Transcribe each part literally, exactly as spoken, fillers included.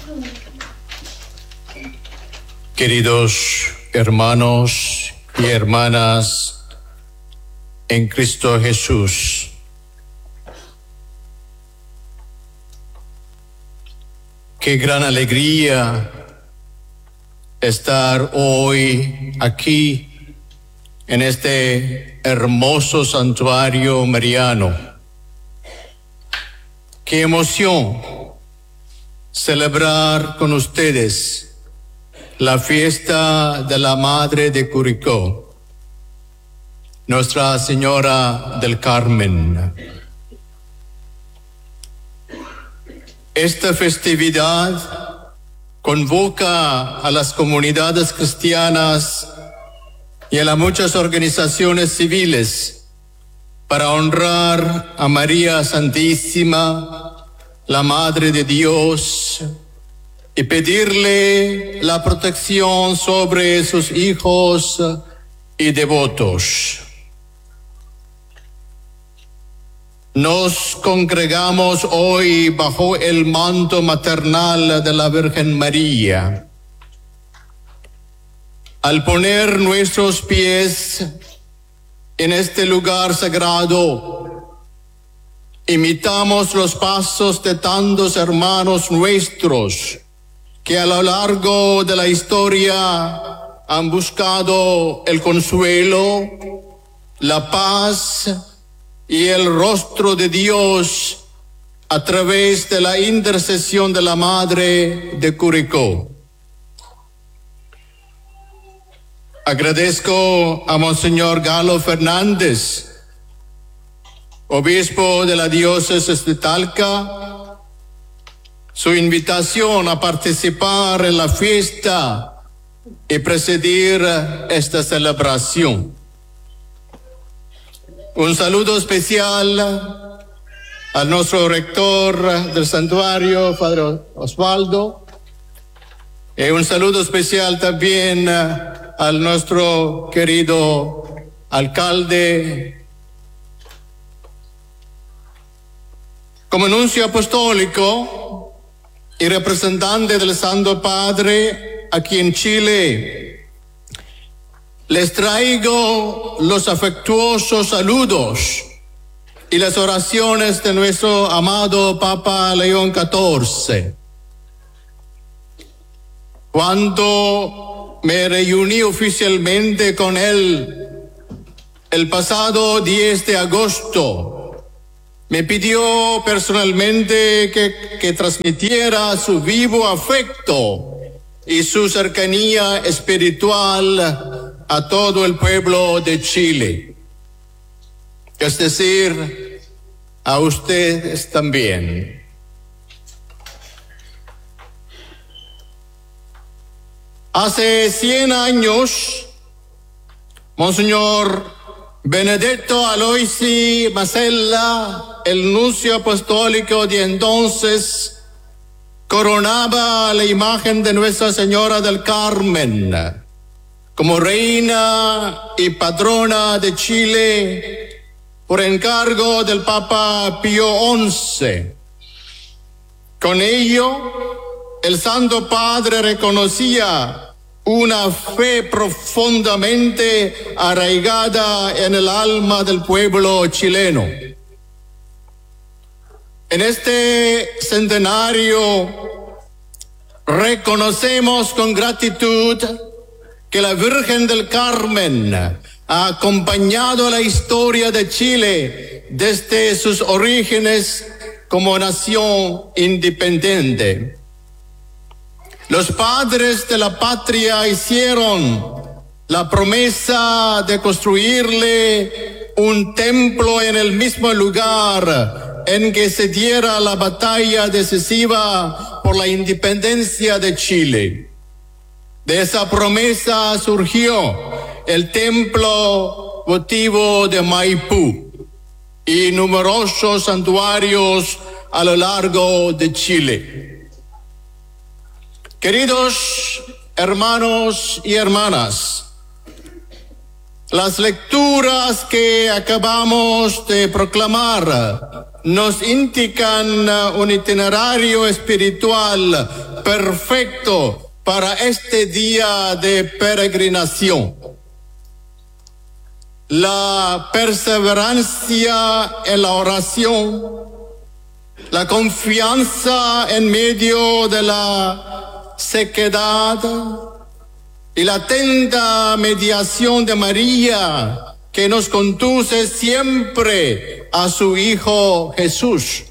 Queridos hermanos y hermanas en Cristo Jesús, qué gran alegría estar hoy aquí en este hermoso santuario mariano. Qué emoción celebrar con ustedes la fiesta de la Madre de Curicó, Nuestra Señora del Carmen. Esta festividad convoca a las comunidades cristianas y a las muchas organizaciones civiles para honrar a María Santísima, la Madre de Dios, y pedirle la protección sobre sus hijos y devotos. Nos congregamos hoy bajo el manto maternal de la Virgen María. Al poner nuestros pies en este lugar sagrado, imitamos los pasos de tantos hermanos nuestros que a lo largo de la historia han buscado el consuelo, la paz y el rostro de Dios a través de la intercesión de la Madre de Curicó. Agradezco a Monseñor Galo Fernández, obispo de la diócesis de Talca, su invitación a participar en la fiesta y presidir esta celebración. Un saludo especial a nuestro rector del santuario, Padre Osvaldo, y un saludo especial también a nuestro querido alcalde. Como nuncio apostólico y representante del Santo Padre aquí en Chile, les traigo los afectuosos saludos y las oraciones de nuestro amado Papa León catorce. Cuando me reuní oficialmente con él el pasado diez de agosto, me pidió personalmente que, que transmitiera su vivo afecto y su cercanía espiritual a todo el pueblo de Chile, es decir, a ustedes también. Hace cien años, Monseñor Benedetto Aloisi Masella, el nuncio apostólico de entonces, coronaba la imagen de Nuestra Señora del Carmen como reina y patrona de Chile por encargo del Papa Pío once. Con ello, el Santo Padre reconocía una fe profundamente arraigada en el alma del pueblo chileno. En este centenario reconocemos con gratitud que la Virgen del Carmen ha acompañado la historia de Chile desde sus orígenes como nación independiente. Los padres de la patria hicieron la promesa de construirle un templo en el mismo lugar en que se diera la batalla decisiva por la independencia de Chile. De esa promesa surgió el templo votivo de Maipú y numerosos santuarios a lo largo de Chile. Queridos hermanos y hermanas, las lecturas que acabamos de proclamar nos indican un itinerario espiritual perfecto para este día de peregrinación. La perseverancia en la oración, la confianza en medio de la sequedad y la atenta mediación de María, que nos conduce siempre a su Hijo Jesús.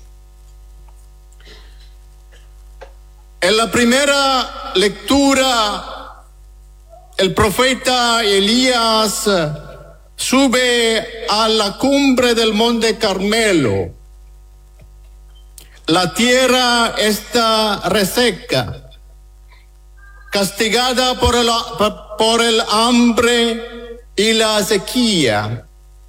En la primera lectura, el profeta Elías sube a la cumbre del Monte Carmelo. La tierra está reseca, castigada por el, por el hambre y la sequía.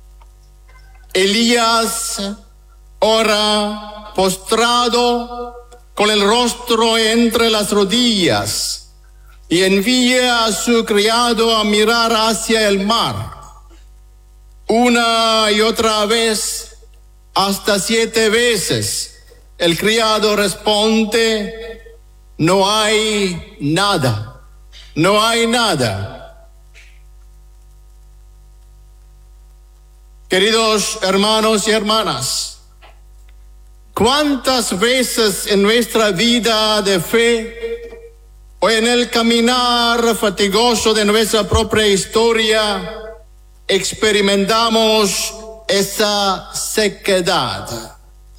Elías ora postrado con el rostro entre las rodillas y envía a su criado a mirar hacia el mar. Una y otra vez, hasta siete veces, el criado responde: no hay nada, no hay nada. Queridos hermanos y hermanas, ¿cuántas veces en nuestra vida de fe o en el caminar fatigoso de nuestra propia historia experimentamos esa sequedad?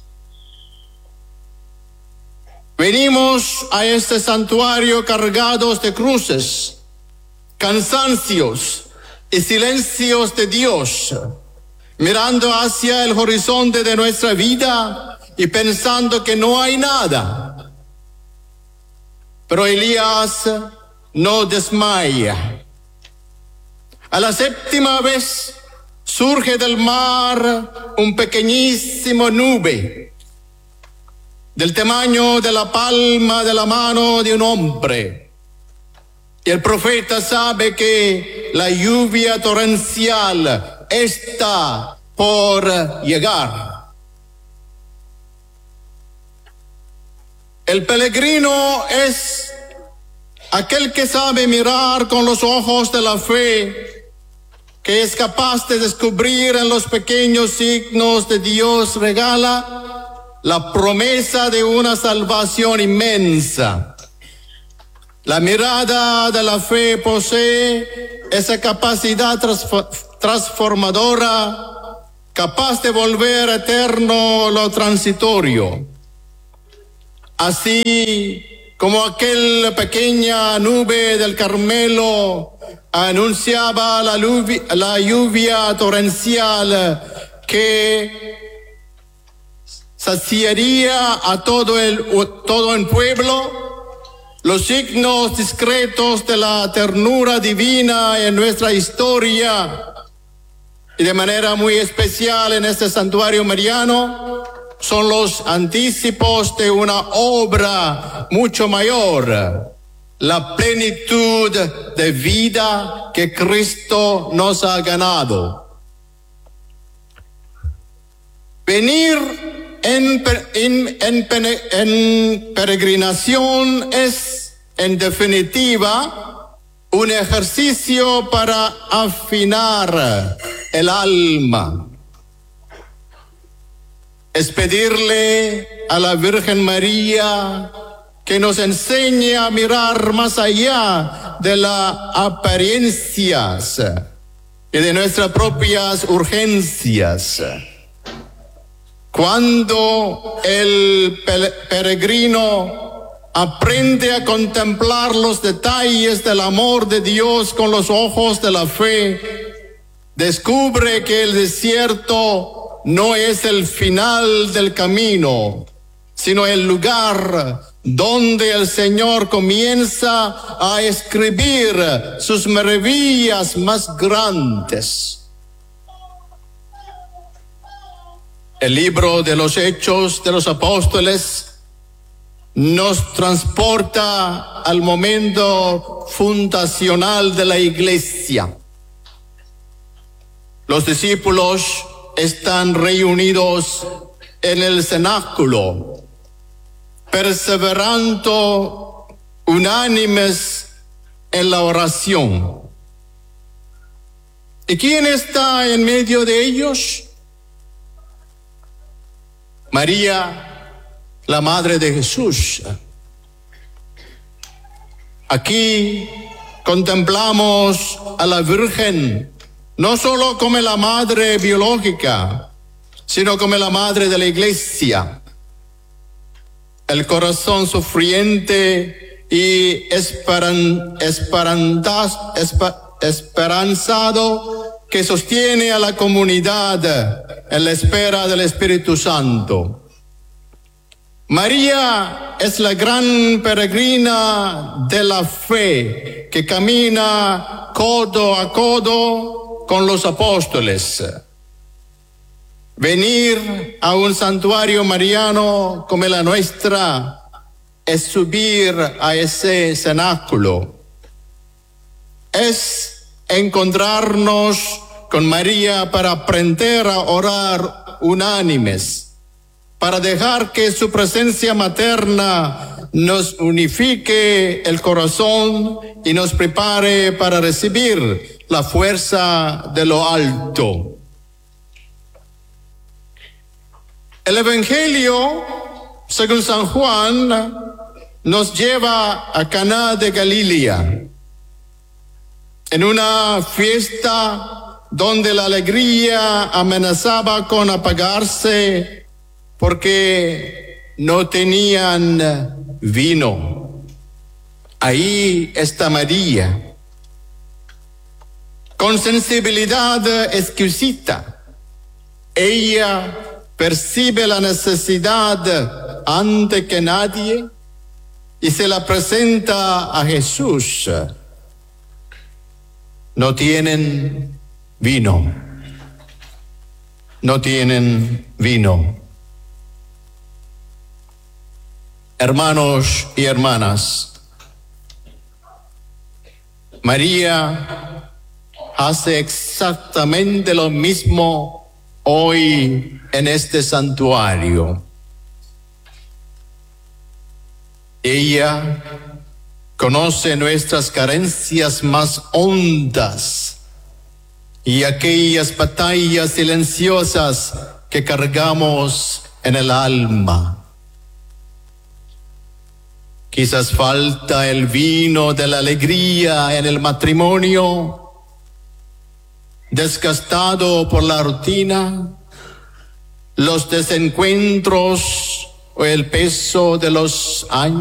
Venimos a este santuario cargados de cruces, cansancios y silencios de Dios, mirando hacia el horizonte de nuestra vida y pensando que no hay nada. Pero Elías no desmaya. A la séptima vez surge del mar un pequeñísimo nube, del tamaño de la palma de la mano de un hombre. Y el profeta sabe que la lluvia torrencial está por llegar. El peregrino es aquel que sabe mirar con los ojos de la fe, que es capaz de descubrir en los pequeños signos de Dios regala la promesa de una salvación inmensa. La mirada de la fe posee esa capacidad transformadora, capaz de volver eterno lo transitorio. Así como aquella pequeña nube del Carmelo anunciaba la lluvia, la lluvia torrencial que saciaría a todo el, todo el pueblo, los signos discretos de la ternura divina en nuestra historia y de manera muy especial en este santuario mariano son los anticipos de una obra mucho mayor, la plenitud de vida que Cristo nos ha ganado. Venir En, en, en, en peregrinación es, en definitiva, un ejercicio para afinar el alma. Es pedirle a la Virgen María que nos enseñe a mirar más allá de las apariencias y de nuestras propias urgencias. Cuando el peregrino aprende a contemplar los detalles del amor de Dios con los ojos de la fe, descubre que el desierto no es el final del camino, sino el lugar donde el Señor comienza a escribir sus maravillas más grandes. El libro de los Hechos de los Apóstoles nos transporta al momento fundacional de la Iglesia. Los discípulos están reunidos en el cenáculo, perseverando unánimes en la oración. ¿Y quién está en medio de ellos? María, la Madre de Jesús. Aquí contemplamos a la Virgen, no solo como la madre biológica, sino como la madre de la Iglesia. El corazón sufriente y esperan, esperanzas, esper, esperanzado que sostiene a la comunidad en la espera del Espíritu Santo. María es la gran peregrina de la fe que camina codo a codo con los apóstoles. Venir a un santuario mariano como la nuestra es subir a ese cenáculo. Es encontrarnos con María para aprender a orar unánimes, para dejar que su presencia materna nos unifique el corazón y nos prepare para recibir la fuerza de lo alto. El Evangelio, según San Juan, nos lleva a Caná de Galilea, en una fiesta donde la alegría amenazaba con apagarse porque no tenían vino. Ahí está María, con sensibilidad exquisita. Ella percibe la necesidad antes que nadie y se la presenta a Jesús. No tienen vino. No tienen vino. Hermanos y hermanas, María hace exactamente lo mismo hoy en este santuario. Ella conoce nuestras carencias más hondas y aquellas batallas silenciosas que cargamos en el alma. Quizás falta el vino de la alegría en el matrimonio, desgastado por la rutina, los desencuentros o el peso de los años.